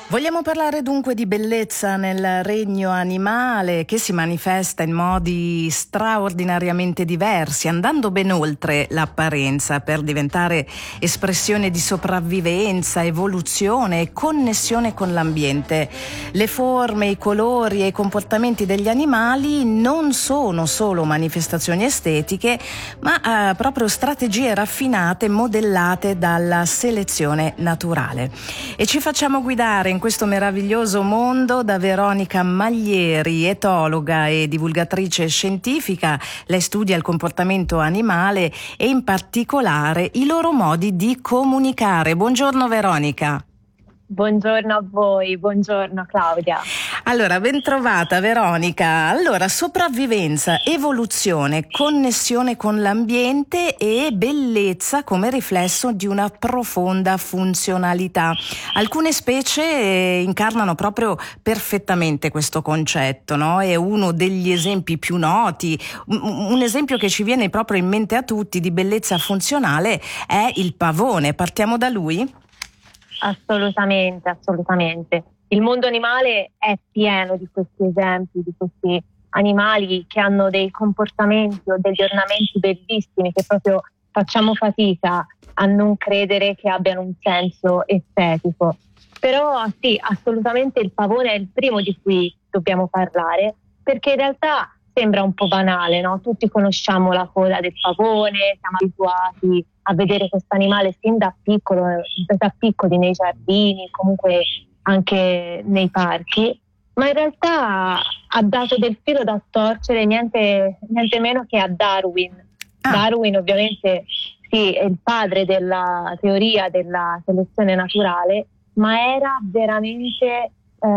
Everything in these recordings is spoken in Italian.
Vogliamo parlare dunque di bellezza nel regno animale che si manifesta in modi straordinariamente diversi, andando ben oltre l'apparenza per diventare espressione di sopravvivenza, evoluzione e connessione con l'ambiente. Le forme, i colori e i comportamenti degli animali non sono solo manifestazioni estetiche, ma proprio strategie raffinate modellate dalla selezione naturale. E ci facciamo guidare in questo meraviglioso mondo da Veronica Maglieri, etologa e divulgatrice scientifica. Lei studia il comportamento animale e in particolare i loro modi di comunicare. Buongiorno Veronica. Buongiorno a voi, buongiorno Claudia. Allora, ben trovata Veronica. Allora, sopravvivenza, evoluzione, connessione con l'ambiente e bellezza come riflesso di una profonda funzionalità. Alcune specie incarnano proprio perfettamente questo concetto, no? È uno degli esempi più noti, un esempio che ci viene proprio in mente a tutti di bellezza funzionale è il pavone. Partiamo da lui? Assolutamente, assolutamente. Il mondo animale è pieno di questi esempi, di questi animali che hanno dei comportamenti o degli ornamenti bellissimi che proprio facciamo fatica a non credere che abbiano un senso estetico. Però sì, assolutamente il pavone è il primo di cui dobbiamo parlare, perché in realtà sembra un po' banale, no? Tutti conosciamo la coda del pavone, siamo abituati a vedere questo animale sin da piccoli nei giardini, comunque anche nei parchi, ma in realtà ha dato del filo da torcere niente meno che a Darwin. Darwin ovviamente sì, è il padre della teoria della selezione naturale, ma era veramente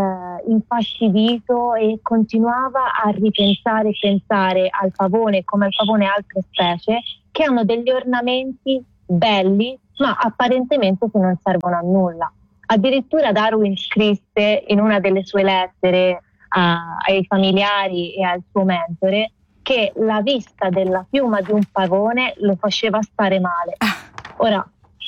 infastidito e continuava a pensare al pavone come al pavone altre specie che hanno degli ornamenti belli ma apparentemente che non servono a nulla. Addirittura Darwin scrisse in una delle sue lettere ai familiari e al suo mentore che la vista della piuma di un pavone lo faceva stare male. Ora,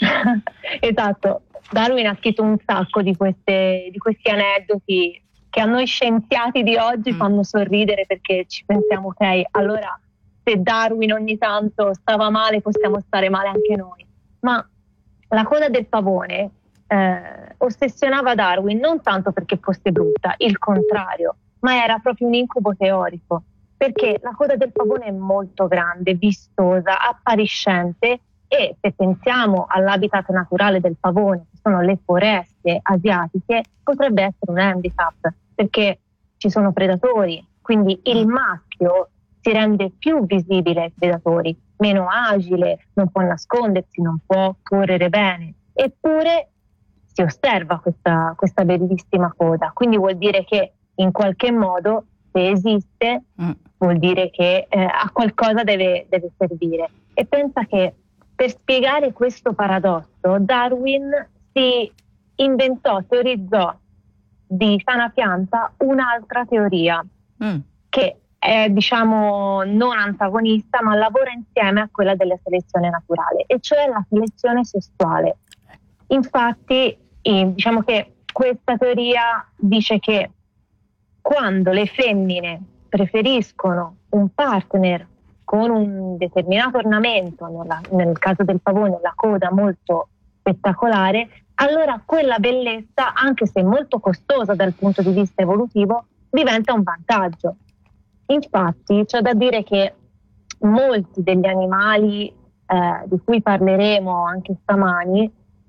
esatto, Darwin ha scritto un sacco di questi aneddoti che a noi scienziati di oggi fanno sorridere, perché ci pensiamo, ok, allora se Darwin ogni tanto stava male possiamo stare male anche noi. Ma la coda del pavone ossessionava Darwin non tanto perché fosse brutta, il contrario, ma era proprio un incubo teorico, perché la coda del pavone è molto grande, vistosa, appariscente, e se pensiamo all'habitat naturale del pavone, che sono le foreste asiatiche, potrebbe essere un handicap, perché ci sono predatori, quindi il maschio si rende più visibile ai predatori, meno agile, non può nascondersi, non può correre bene, eppure si osserva questa bellissima coda, quindi vuol dire che in qualche modo, se esiste, vuol dire che a qualcosa deve servire. E pensa che per spiegare questo paradosso Darwin si teorizzò di sana pianta un'altra teoria che è, diciamo, non antagonista, ma lavora insieme a quella della selezione naturale, e cioè la selezione sessuale. Infatti, diciamo che questa teoria dice che quando le femmine preferiscono un partner con un determinato ornamento, nel caso del pavone la coda molto spettacolare, allora quella bellezza, anche se molto costosa dal punto di vista evolutivo, diventa un vantaggio. Infatti c'è da dire che molti degli animali di cui parleremo anche stamani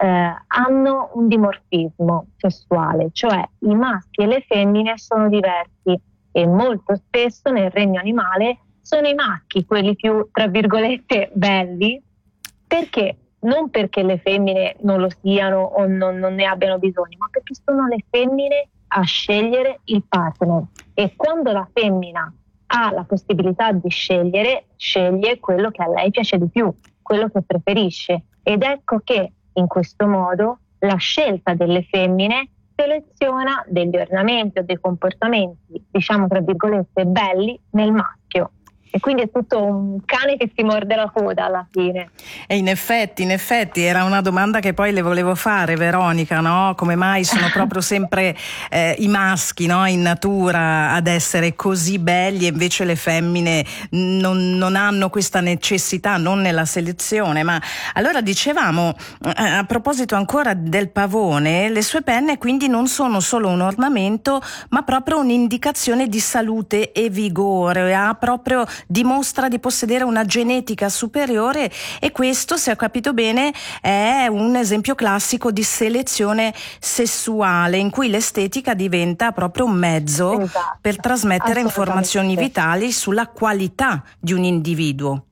hanno un dimorfismo sessuale, cioè i maschi e le femmine sono diversi, e molto spesso nel regno animale sono i maschi quelli più, tra virgolette, belli, perché non perché le femmine non lo siano o non ne abbiano bisogno, ma perché sono le femmine a scegliere il partner, e quando la femmina ha la possibilità di scegliere, sceglie quello che a lei piace di più, quello che preferisce, ed ecco che in questo modo la scelta delle femmine seleziona degli ornamenti o dei comportamenti, diciamo tra virgolette, belli nel maschio. E quindi è tutto un cane che si morde la coda alla fine. E in effetti era una domanda che poi le volevo fare, Veronica, no? Come mai sono proprio sempre i maschi, no? In natura ad essere così belli e invece le femmine non hanno questa necessità, non nella selezione. Ma allora dicevamo, a proposito ancora del pavone, le sue penne quindi non sono solo un ornamento, ma proprio un'indicazione di salute e vigore, dimostra di possedere una genetica superiore, e questo, se ho capito bene, è un esempio classico di selezione sessuale in cui l'estetica diventa proprio un mezzo, esatto, per trasmettere informazioni vitali sulla qualità di un individuo.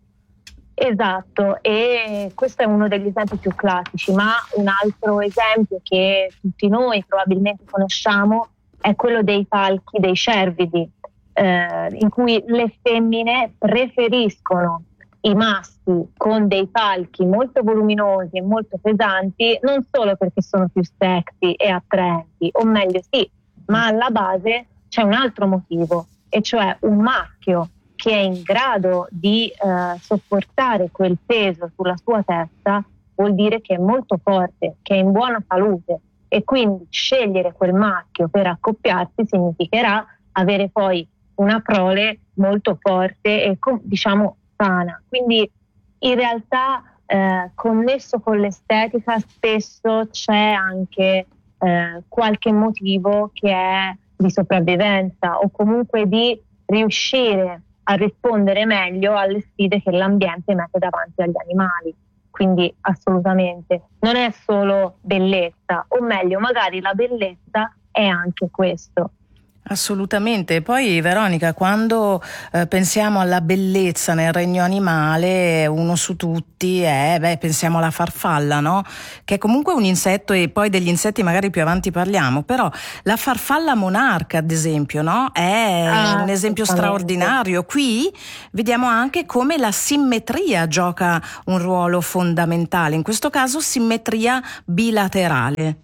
Esatto, e questo è uno degli esempi più classici, ma un altro esempio che tutti noi probabilmente conosciamo è quello dei falchi, dei cervidi, in cui le femmine preferiscono i maschi con dei falchi molto voluminosi e molto pesanti, non solo perché sono più sexy e attraenti, o meglio sì, ma alla base c'è un altro motivo, e cioè un maschio che è in grado di sopportare quel peso sulla sua testa vuol dire che è molto forte, che è in buona salute, e quindi scegliere quel maschio per accoppiarsi significherà avere poi una prole molto forte e diciamo sana. Quindi in realtà connesso con l'estetica spesso c'è anche qualche motivo che è di sopravvivenza o comunque di riuscire a rispondere meglio alle sfide che l'ambiente mette davanti agli animali. Quindi assolutamente non è solo bellezza, o meglio magari la bellezza è anche questo. Assolutamente. Poi, Veronica, quando pensiamo alla bellezza nel regno animale, uno su tutti pensiamo alla farfalla, no? Che è comunque un insetto, e poi degli insetti magari più avanti parliamo, però la farfalla monarca, ad esempio, no? È un esempio straordinario. Qui vediamo anche come la simmetria gioca un ruolo fondamentale, in questo caso simmetria bilaterale.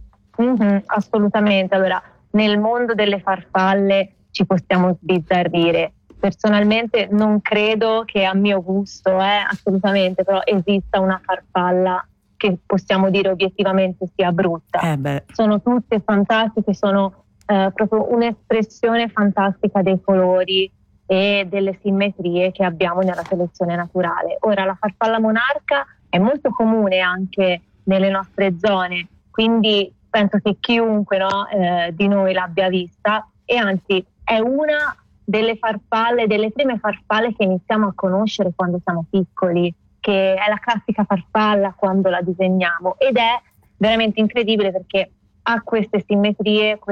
Assolutamente. Allora, nel mondo delle farfalle ci possiamo sbizzarrire. Personalmente non credo che a mio gusto, assolutamente, però esista una farfalla che possiamo dire obiettivamente sia brutta. Sono tutte fantastiche, sono proprio un'espressione fantastica dei colori e delle simmetrie che abbiamo nella selezione naturale. Ora, la farfalla monarca è molto comune anche nelle nostre zone, quindi penso che chiunque di noi l'abbia vista, e anzi è una delle farfalle, delle prime farfalle che iniziamo a conoscere quando siamo piccoli, che è la classica farfalla quando la disegniamo, ed è veramente incredibile perché ha queste simmetrie,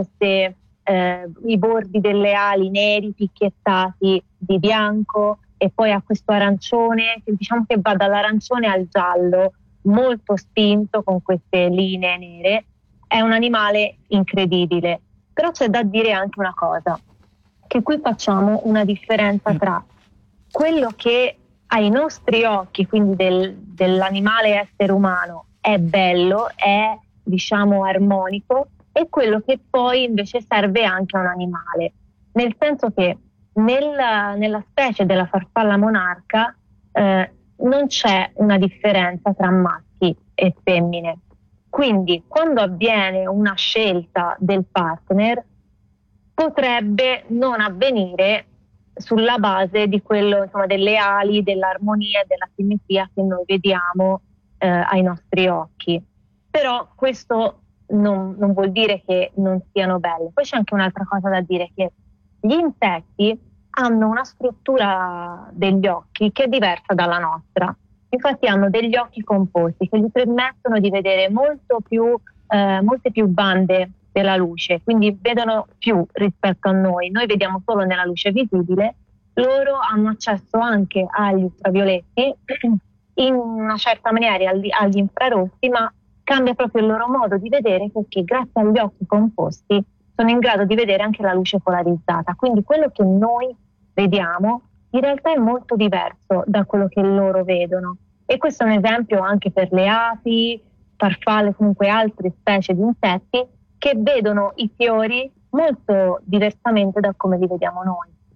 i bordi delle ali neri picchiettati di bianco, e poi ha questo arancione che diciamo che va dall'arancione al giallo, molto spinto con queste linee nere. È un animale incredibile, però c'è da dire anche una cosa, che qui facciamo una differenza tra quello che ai nostri occhi, quindi dell'animale essere umano, è bello, è diciamo armonico, e quello che poi invece serve anche a un animale, nel senso che nella specie della farfalla monarca non c'è una differenza tra maschi e femmine. Quindi quando avviene una scelta del partner potrebbe non avvenire sulla base di quello, insomma, delle ali, dell'armonia e della simmetria che noi vediamo ai nostri occhi. Però questo non vuol dire che non siano belle. Poi c'è anche un'altra cosa da dire, che gli insetti hanno una struttura degli occhi che è diversa dalla nostra. Infatti hanno degli occhi composti che gli permettono di vedere molte più bande della luce, quindi vedono più rispetto a noi. Noi vediamo solo nella luce visibile, loro hanno accesso anche agli ultravioletti, in una certa maniera agli infrarossi, ma cambia proprio il loro modo di vedere perché grazie agli occhi composti sono in grado di vedere anche la luce polarizzata. Quindi quello che noi vediamo in realtà è molto diverso da quello che loro vedono, e questo è un esempio anche per le api, farfalle, comunque altre specie di insetti che vedono i fiori molto diversamente da come li vediamo noi.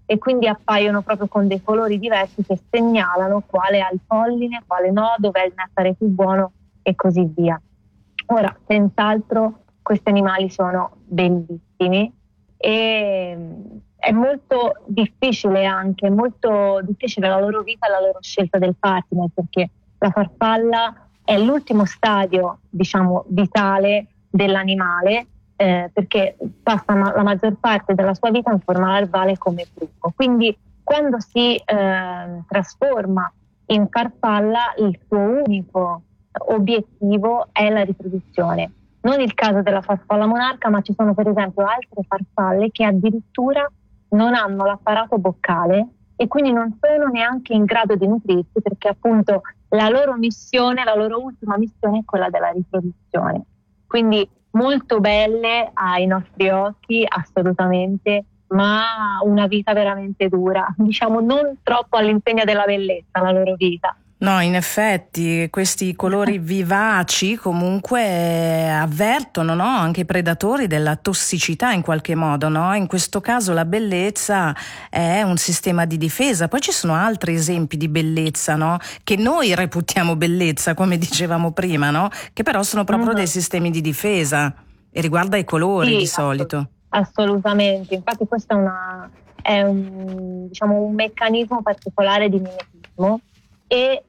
e quindi appaiono proprio con dei colori diversi che segnalano quale ha il polline, quale no, dov'è il nettare più buono e così via. Ora, senz'altro questi animali sono bellissimi e è molto difficile la loro vita e la loro scelta del partner, perché la farfalla è l'ultimo stadio, diciamo, vitale dell'animale, perché passa la maggior parte della sua vita in forma larvale come bruco. Quindi quando si trasforma in farfalla, il suo unico obiettivo è la riproduzione. Non il caso della farfalla monarca, ma ci sono per esempio altre farfalle che addirittura non hanno l'apparato boccale e quindi non sono neanche in grado di nutrirsi, perché appunto la loro ultima missione è quella della riproduzione. Quindi molto belle ai nostri occhi, assolutamente, ma una vita veramente dura, diciamo non troppo all'insegna della bellezza la loro vita. No, in effetti questi colori vivaci comunque avvertono, no, anche i predatori della tossicità in qualche modo, no? In questo caso la bellezza è un sistema di difesa. Poi ci sono altri esempi di bellezza, no? Che noi reputiamo bellezza, come dicevamo prima, no? Che però sono proprio dei sistemi di difesa e riguarda i colori, sì, di solito. Assolutamente. Infatti questo è un meccanismo particolare di mimetismo. E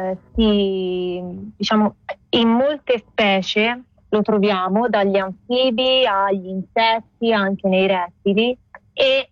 in molte specie lo troviamo, dagli anfibi agli insetti, anche nei rettili, e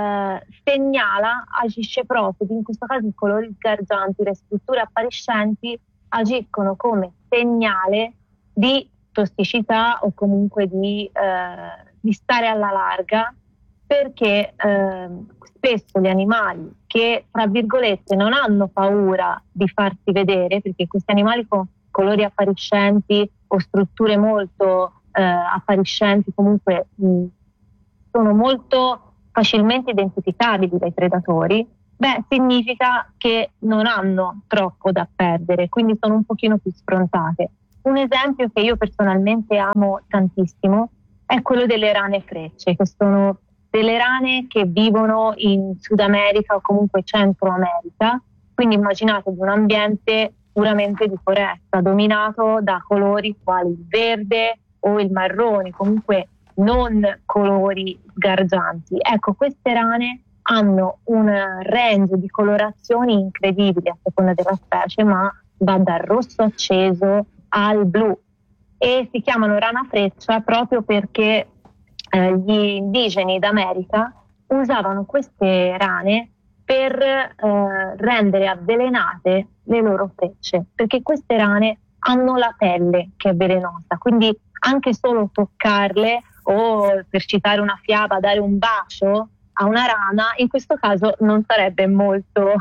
agisce proprio, in questo caso i colori sgargianti, le strutture appariscenti agiscono come segnale di tossicità o comunque di stare alla larga, perché spesso gli animali che, tra virgolette, non hanno paura di farsi vedere, perché questi animali con colori appariscenti o strutture molto appariscenti comunque sono molto facilmente identificabili dai predatori, significa che non hanno troppo da perdere, quindi sono un pochino più sfrontate. Un esempio che io personalmente amo tantissimo è quello delle rane frecce, che sono delle rane che vivono in Sud America o comunque Centro America, quindi immaginate un ambiente puramente di foresta, dominato da colori quali il verde o il marrone, comunque non colori sgargianti. Ecco, queste rane hanno un range di colorazioni incredibili a seconda della specie, ma va dal rosso acceso al blu, e si chiamano rana freccia proprio perché gli indigeni d'America usavano queste rane per rendere avvelenate le loro frecce, perché queste rane hanno la pelle che è velenosa, quindi anche solo toccarle, o per citare una fiaba, dare un bacio a una rana, in questo caso non sarebbe molto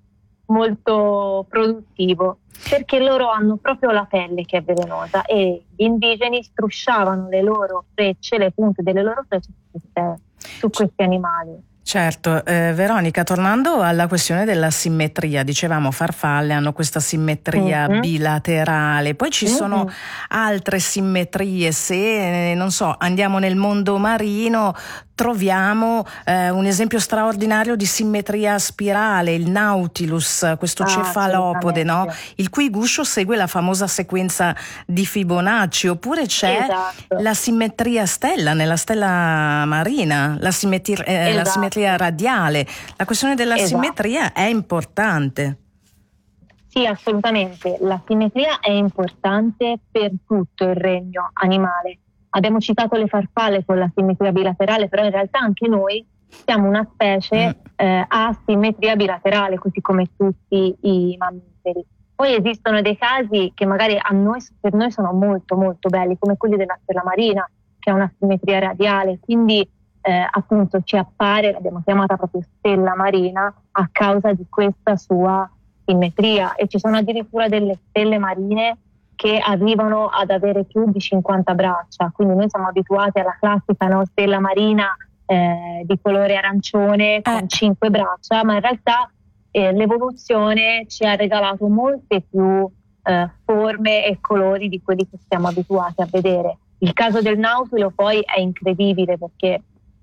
molto produttivo, perché loro hanno proprio la pelle che è velenosa e gli indigeni strusciavano le loro frecce, le punte delle loro frecce su questi animali. Certo, Veronica, tornando alla questione della simmetria, dicevamo farfalle hanno questa simmetria bilaterale, poi ci sono altre simmetrie, se non so, andiamo nel mondo marino, troviamo un esempio straordinario di simmetria spirale, il Nautilus, questo cefalopode, no? Il cui guscio segue la famosa sequenza di Fibonacci, oppure c'è la simmetria stella nella stella marina, la simmetria radiale. La questione della simmetria è importante. Sì, assolutamente. La simmetria è importante per tutto il regno animale. Abbiamo citato le farfalle con la simmetria bilaterale, però in realtà anche noi siamo una specie a simmetria bilaterale, così come tutti i mammiferi. Poi esistono dei casi che magari per noi sono molto molto belli, come quelli della stella marina, che ha una simmetria radiale, quindi appunto ci appare, l'abbiamo chiamata proprio stella marina a causa di questa sua simmetria, e ci sono addirittura delle stelle marine che arrivano ad avere più di 50 braccia, quindi noi siamo abituati alla classica stella marina di colore arancione con 5 braccia, ma in realtà l'evoluzione ci ha regalato molte più forme e colori di quelli che siamo abituati a vedere. Il caso del nautilo poi è incredibile, perché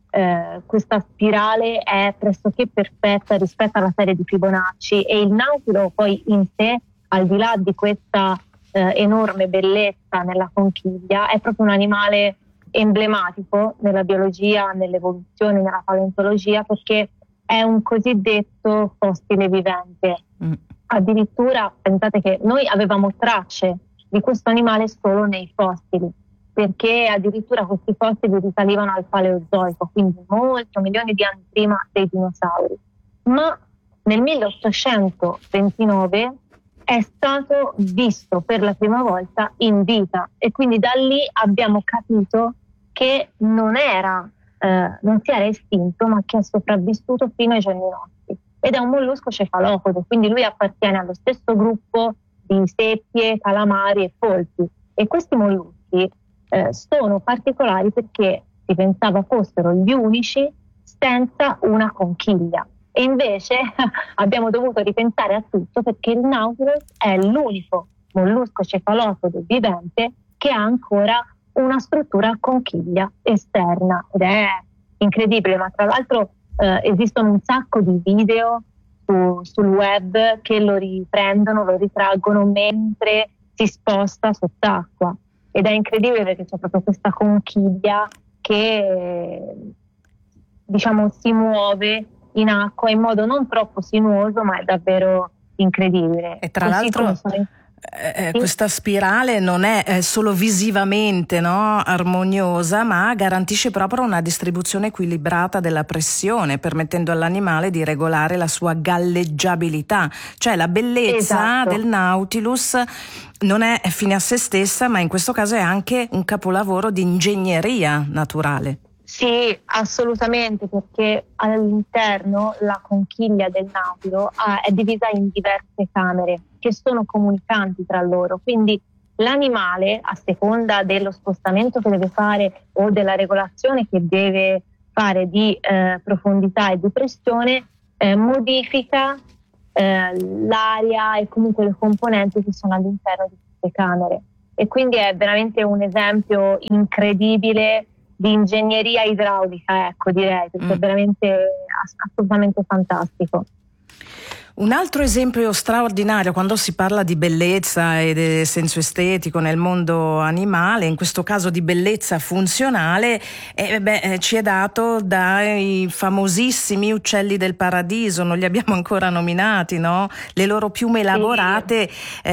questa spirale è pressoché perfetta rispetto alla serie di Fibonacci, e il nautilo poi in sé, al di là di questa enorme bellezza nella conchiglia, è proprio un animale emblematico nella biologia, nell'evoluzione, nella paleontologia, perché è un cosiddetto fossile vivente. Addirittura pensate che noi avevamo tracce di questo animale solo nei fossili, perché addirittura questi fossili risalivano al Paleozoico, quindi molto milioni di anni prima dei dinosauri. Ma nel 1829 è stato visto per la prima volta in vita, e quindi da lì abbiamo capito che non si era estinto, ma che è sopravvissuto fino ai giorni nostri. Ed è un mollusco cefalopodo, quindi lui appartiene allo stesso gruppo di seppie, calamari e polpi. E questi molluschi sono particolari perché si pensava fossero gli unici senza una conchiglia. E invece abbiamo dovuto ripensare a tutto, perché il Nautilus è l'unico mollusco cefalopodo vivente che ha ancora una struttura a conchiglia esterna, ed è incredibile. Ma tra l'altro esistono un sacco di video sul web che lo riprendono, lo ritraggono mentre si sposta sott'acqua, ed è incredibile perché c'è proprio questa conchiglia che diciamo si muove in acqua in modo non troppo sinuoso, ma è davvero incredibile. E tra l'altro questa spirale non è solo visivamente, no, armoniosa, ma garantisce proprio una distribuzione equilibrata della pressione, permettendo all'animale di regolare la sua galleggiabilità. Cioè la bellezza del Nautilus non è fine a se stessa, ma in questo caso è anche un capolavoro di ingegneria naturale. Sì, assolutamente, perché all'interno la conchiglia del nautilo è divisa in diverse camere che sono comunicanti tra loro, quindi l'animale, a seconda dello spostamento che deve fare o della regolazione che deve fare di profondità e di pressione, modifica l'aria e comunque le componenti che sono all'interno di queste camere. E quindi è veramente un esempio incredibile di ingegneria idraulica, ecco, direi, perché è veramente assolutamente fantastico. Un altro esempio straordinario quando si parla di bellezza e di senso estetico nel mondo animale, in questo caso di bellezza funzionale, ci è dato dai famosissimi uccelli del paradiso. Non li abbiamo ancora nominati, no? Le loro piume elaborate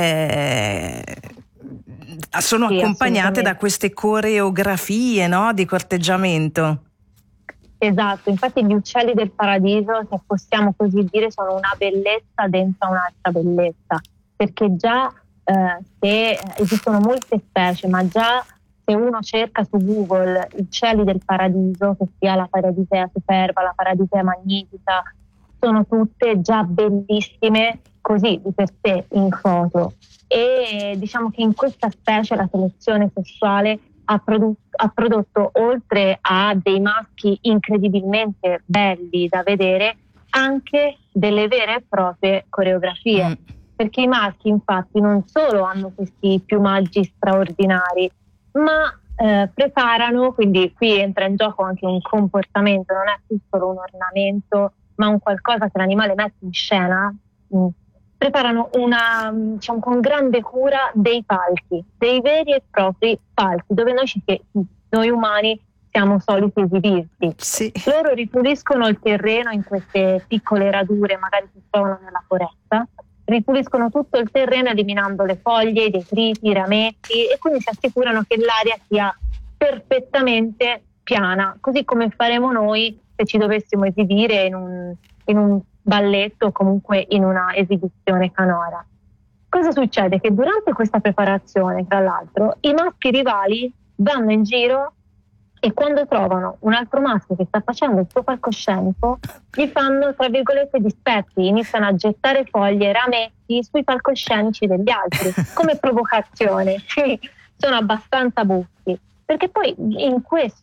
sono accompagnate da queste coreografie, no, di corteggiamento. Esatto, infatti gli uccelli del paradiso, se possiamo così dire, sono una bellezza dentro un'altra bellezza, perché già se esistono molte specie, ma già se uno cerca su Google uccelli del paradiso, che sia la paradisea superba, la paradisea magnifica, sono tutte già bellissime così di per sé in foto. E diciamo che in questa specie la selezione sessuale ha prodotto, oltre a dei maschi incredibilmente belli da vedere, anche delle vere e proprie coreografie, perché i maschi infatti non solo hanno questi piumaggi straordinari, ma preparano, quindi qui entra in gioco anche un comportamento, non è più solo un ornamento, ma un qualcosa che l'animale mette in scena. Preparano con grande cura dei palchi, dei veri e propri palchi, dove noi umani siamo soliti esibirci. Sì. Loro ripuliscono il terreno in queste piccole radure, magari si trovano nella foresta, ripuliscono tutto il terreno eliminando le foglie, i detriti, i rametti, e quindi si assicurano che l'aria sia perfettamente piana, così come faremo noi se ci dovessimo esibire in un balletto o comunque in una esibizione canora. Cosa succede? Che durante questa preparazione, tra l'altro, i maschi rivali vanno in giro e quando trovano un altro maschio che sta facendo il suo palcoscenico, gli fanno, tra virgolette, dispetti, iniziano a gettare foglie, rametti sui palcoscenici degli altri, come provocazione. Sì, sono abbastanza buffi, perché poi in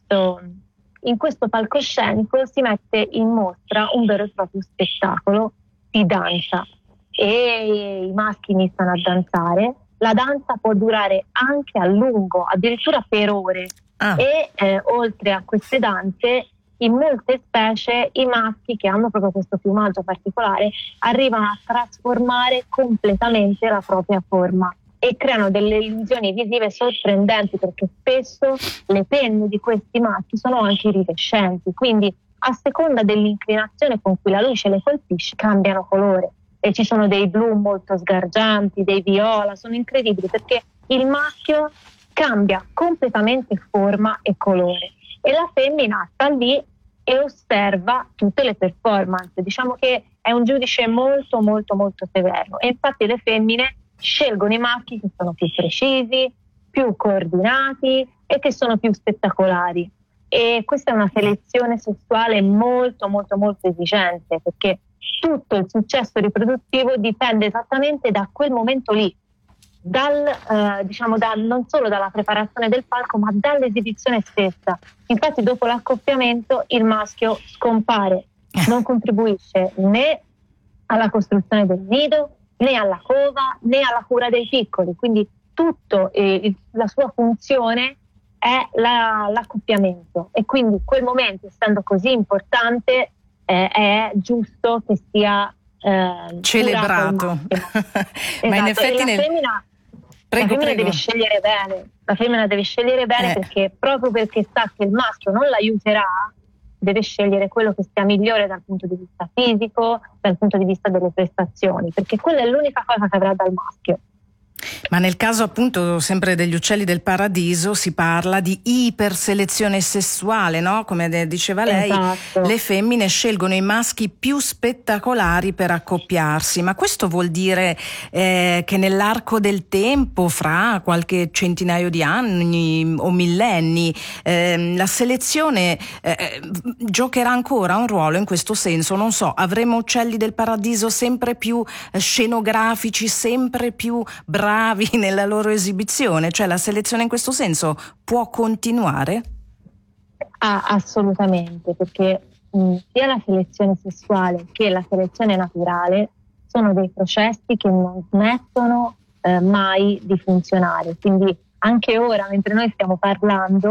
questo palcoscenico si mette in mostra un vero e proprio spettacolo di danza, e i maschi iniziano a danzare. La danza può durare anche a lungo, addirittura per ore. E oltre a queste danze in molte specie i maschi, che hanno proprio questo piumaggio particolare, arrivano a trasformare completamente la propria forma e creano delle illusioni visive sorprendenti, perché spesso le penne di questi maschi sono anche iridescenti, quindi a seconda dell'inclinazione con cui la luce le colpisce cambiano colore, e ci sono dei blu molto sgargianti, dei viola, sono incredibili perché il maschio cambia completamente forma e colore e la femmina sta lì e osserva tutte le performance. Diciamo che è un giudice molto molto molto severo, e infatti le femmine scelgono i maschi che sono più precisi, più coordinati e che sono più spettacolari. E questa è una selezione sessuale molto molto molto esigente, perché tutto il successo riproduttivo dipende esattamente da quel momento lì, non solo dalla preparazione del falco, ma dall'esibizione stessa. Infatti dopo l'accoppiamento il maschio scompare, non contribuisce né alla costruzione del nido, né alla cova, né alla cura dei piccoli, quindi tutto la sua funzione è l'accoppiamento, e quindi quel momento, essendo così importante, è giusto che sia celebrato. Ma in effetti la femmina deve scegliere bene. La femmina deve scegliere bene perché proprio perché sa che il maschio non l'aiuterà, deve scegliere quello che sia migliore dal punto di vista fisico, dal punto di vista delle prestazioni, perché quella è l'unica cosa che avrà dal maschio. Ma nel caso appunto sempre degli uccelli del paradiso si parla di iperselezione sessuale, no? Come diceva lei, esatto. Le femmine scelgono i maschi più spettacolari per accoppiarsi, ma questo vuol dire che nell'arco del tempo, fra qualche centinaio di anni o millenni, la selezione giocherà ancora un ruolo in questo senso? Non so, avremo uccelli del paradiso sempre più scenografici, sempre più bravi nella loro esibizione, cioè la selezione in questo senso può continuare? Assolutamente, perché sia la selezione sessuale che la selezione naturale sono dei processi che non smettono mai di funzionare, quindi anche ora, mentre noi stiamo parlando,